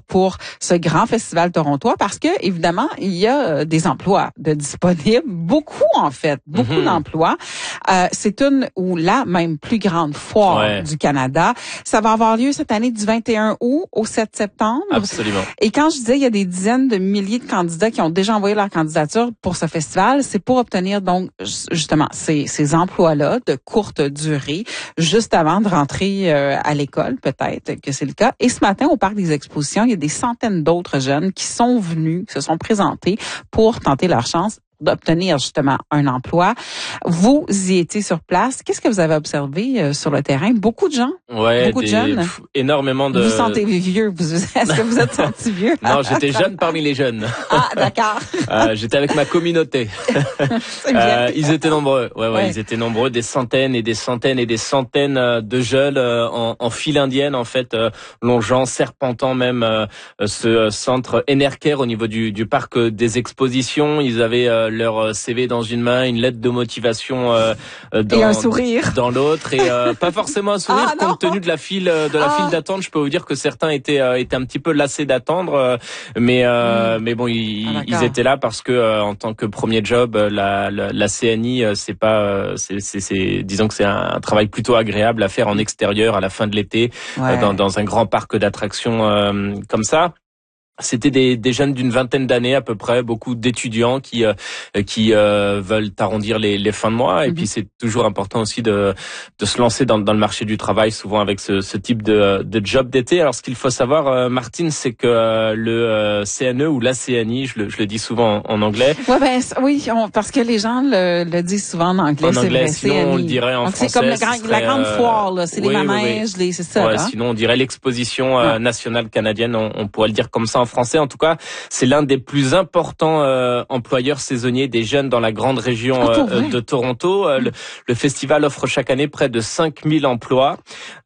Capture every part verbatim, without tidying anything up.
pour ce grand festival torontois parce que, évidemment, il y a des emplois de disponibles, beaucoup en fait, beaucoup mm-hmm. d'emplois. Euh, c'est une ou la même plus grande foire ouais. du Canada. Ça va avoir lieu cette année du vingt et un août au sept septembre. Absolument. Et quand je disais il y a des dizaines de milliers de candidats qui ont déjà envoyé leur candidature pour ce festival, c'est pour obtenir donc justement ces, ces emplois-là de courte durée, juste avant de rentrer euh, à l'école, peut-être que c'est le cas. Et ce matin, au Parc des Expositions, il y a des centaines d'autres jeunes qui sont venus, qui se sont présentés pour tenter leur chance d'obtenir justement un emploi. Vous y étiez sur place. Qu'est-ce que vous avez observé euh, sur le terrain? Beaucoup de gens? Ouais, beaucoup des, de jeunes? Pff, énormément de... Vous vous sentez vieux? Vous, est-ce que vous êtes senti vieux? Non, j'étais jeune parmi les jeunes. Ah, d'accord. euh, j'étais avec ma communauté. euh, ils étaient nombreux. Ouais, ouais, ouais, ils étaient nombreux. Des centaines et des centaines et des centaines de jeunes euh, en, en file indienne, en fait, euh, longeant, serpentant même euh, ce centre Enercare au niveau du, du parc des expositions. Ils avaient euh, leur C V dans une main, une lettre de motivation euh, dans, et un sourire dans l'autre, et euh, pas forcément un sourire. Ah, compte tenu de la file de la ah. file d'attente, je peux vous dire que certains étaient euh, étaient un petit peu lassés d'attendre, euh, mais euh, mmh. mais bon, ils, ah, ils étaient là parce que euh, en tant que premier job, la la, la C N I, c'est pas c'est c'est, c'est disons que c'est un, un travail plutôt agréable à faire en extérieur à la fin de l'été, ouais. euh, dans dans un grand parc d'attractions euh, comme ça. C'était des, des jeunes d'une vingtaine d'années à peu près, beaucoup d'étudiants qui euh, qui euh, veulent arrondir les, les fins de mois. Et mm-hmm. puis c'est toujours important aussi de de se lancer dans, dans le marché du travail, souvent avec ce, ce type de, de job d'été. Alors ce qu'il faut savoir, euh, Martine, c'est que euh, le euh, C N E ou la C N I, je le, je le dis souvent en, en anglais. Ouais, ben oui, on, parce que les gens le, le disent souvent en anglais. En c'est anglais, vrai, sinon C N I. on le dirait en Donc, français. C'est comme le grand, serait, la grande foire, là. C'est oui, les manèges, oui, oui. les, c'est ça. Ouais, là. Sinon on dirait l'exposition euh, ouais. nationale canadienne. On, on pourrait le dire comme ça en français. En tout cas, c'est l'un des plus importants euh, employeurs saisonniers des jeunes dans la grande région oh, euh, de Toronto. Euh, le, le festival offre chaque année près de cinq mille emplois,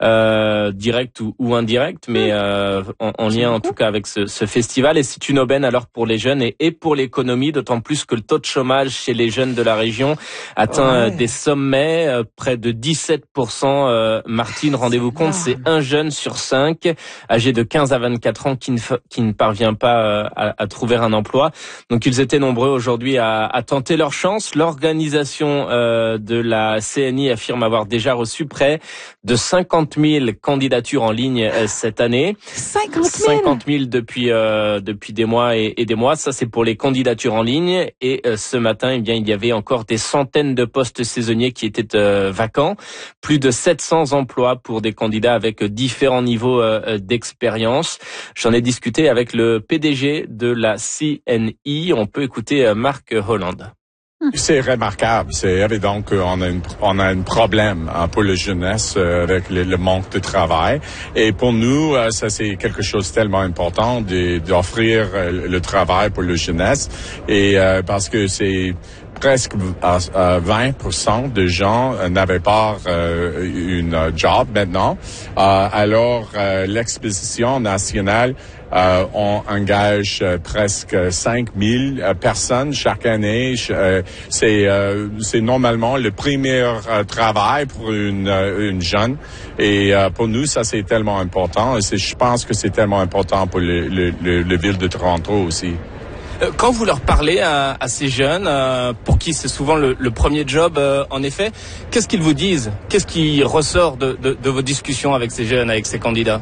euh, directs ou, ou indirects, mais euh, en, en lien en tout cas avec ce, ce festival. Et c'est une aubaine alors pour les jeunes et, et pour l'économie, d'autant plus que le taux de chômage chez les jeunes de la région atteint ouais. des sommets, euh, près de dix-sept pour cent. Euh, Martine, rendez-vous compte, c'est un jeune sur cinq âgé de quinze à vingt-quatre ans qui ne, qui ne parvient pas euh, à, à trouver un emploi. Donc ils étaient nombreux aujourd'hui à, à tenter leur chance. L'organisation euh, de la C N I affirme avoir déjà reçu près de cinquante mille candidatures en ligne euh, cette année. cinquante mille cinquante mille depuis euh, depuis des mois et, et des mois. Ça c'est pour les candidatures en ligne. Et euh, ce matin, eh bien il y avait encore des centaines de postes saisonniers qui étaient euh, vacants. Plus de sept cents emplois pour des candidats avec différents niveaux euh, d'expérience. J'en ai discuté avec le P D G de la C N I. On peut écouter Marc Holland. C'est remarquable. C'est évident qu'on a, une, on a un problème hein, pour la jeunesse euh, avec le, le manque de travail. Et pour nous, euh, ça c'est quelque chose de tellement important de, d'offrir euh, le travail pour la jeunesse. Et euh, parce que c'est presque à vingt pour cent de gens n'avaient pas euh, une job maintenant. Euh, alors, euh, l'exposition nationale, euh, on engage euh, presque cinq mille euh, personnes chaque année. Euh, c'est, euh, c'est normalement le premier euh, travail pour une, euh, une jeune. Et euh, pour nous, ça c'est tellement important. Et c'est, je pense que c'est tellement important pour le, le, le, le ville de Toronto aussi. Quand vous leur parlez à, à ces jeunes, euh, pour qui c'est souvent le, le premier job, euh, en effet, qu'est-ce qu'ils vous disent? Qu'est-ce qui ressort de, de, de vos discussions avec ces jeunes, avec ces candidats?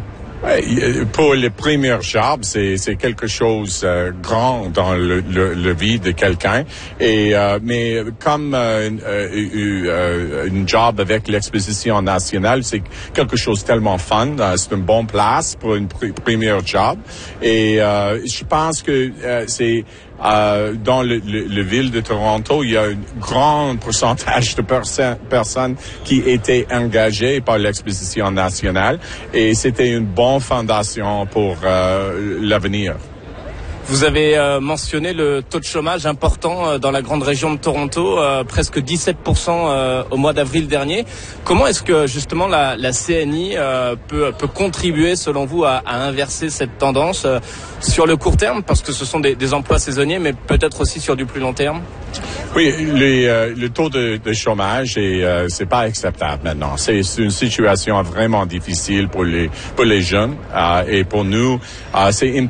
Pour les premiers jobs, c'est c'est quelque chose euh, grand dans le, le, le vie de quelqu'un. Et euh, mais comme euh, euh, euh, une job avec l'exposition nationale, c'est quelque chose de tellement fun. C'est une bonne place pour une pr- première job. Et euh, je pense que euh, c'est Euh, dans le, le, le ville de Toronto, il y a un grand pourcentage de perso- personnes qui étaient engagées par l'exposition nationale et c'était une bonne fondation pour euh, l'avenir. Vous avez euh, mentionné le taux de chômage important euh, dans la grande région de Toronto, euh, presque dix-sept pour cent euh, au mois d'avril dernier. Comment est-ce que justement la, la C N I euh, peut, peut contribuer selon vous à, à inverser cette tendance euh, sur le court terme, parce que ce sont des, des emplois saisonniers, mais peut-être aussi sur du plus long terme? Oui, les, euh, le taux de, de chômage est euh, c'est pas acceptable maintenant. C'est, c'est une situation vraiment difficile pour les pour les jeunes euh, et pour nous, euh, c'est